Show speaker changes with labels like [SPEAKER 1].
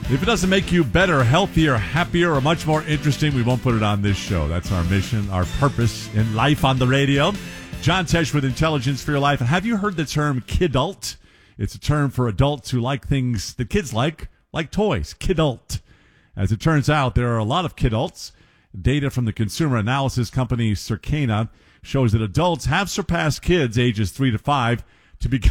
[SPEAKER 1] If it doesn't make you better, healthier, happier, or much more interesting, we won't put it on this show. That's our mission, our purpose in life on the radio. John Tesh with Intelligence for Your Life. And have you heard the term kidult? It's a term for adults who like things that kids like toys. Kidult. As it turns out, there are a lot of kidults. Data from the consumer analysis company Circana shows that adults have surpassed kids ages 3 to 5 to become